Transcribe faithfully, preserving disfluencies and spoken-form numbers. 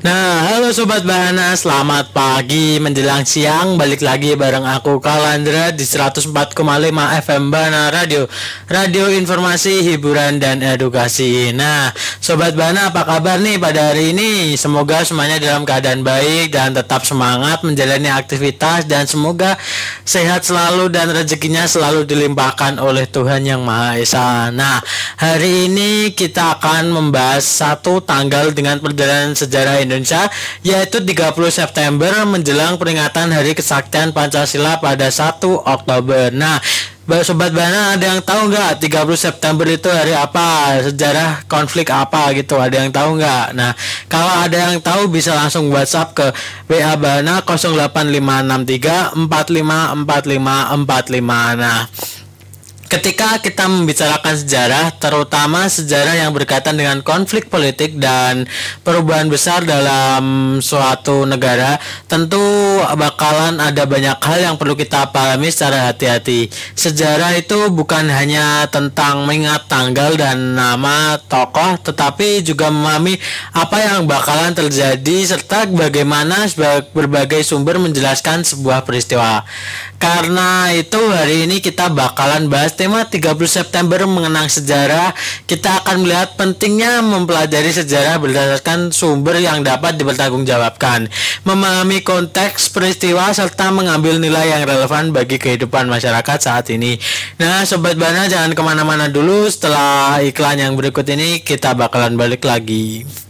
Nah, halo Sobat Bahana, selamat pagi menjelang siang. Balik lagi bareng aku Kalandra di seratus empat koma lima F M Bahana Radio. Radio informasi, hiburan, dan edukasi. Nah, Sobat Bahana, apa kabar nih pada hari ini? Semoga semuanya dalam keadaan baik dan tetap semangat menjalani aktivitas. Dan semoga sehat selalu dan rezekinya selalu dilimpahkan oleh Tuhan Yang Maha Esa. Nah, hari ini kita akan membahas satu tanggal dengan perjalanan sejarah Indonesia Indonesia, yaitu tiga puluh September menjelang peringatan Hari Kesaktian Pancasila pada satu Oktober. Nah, Sobat Bana, ada yang tahu nggak tiga puluh September itu hari apa? Sejarah konflik apa gitu? Ada yang tahu nggak? Nah, kalau ada yang tahu bisa langsung WhatsApp ke W A Bana nol delapan lima enam tiga empat lima empat lima empat lima. Nah, ketika kita membicarakan sejarah, terutama sejarah yang berkaitan dengan konflik politik dan perubahan besar dalam suatu negara, tentu bakalan ada banyak hal yang perlu kita pahami secara hati-hati. Sejarah itu bukan hanya tentang mengingat tanggal dan nama tokoh, tetapi juga memahami apa yang bakalan terjadi serta bagaimana berbagai sumber menjelaskan sebuah peristiwa. Karena itu hari ini kita bakalan bahas tema tiga puluh September mengenang sejarah. Kita akan melihat pentingnya mempelajari sejarah berdasarkan sumber yang dapat dipertanggungjawabkan, memahami konteks peristiwa serta mengambil nilai yang relevan bagi kehidupan masyarakat saat ini. Nah, Sobat Bana, jangan kemana-mana dulu. Setelah iklan yang berikut ini kita bakalan balik lagi.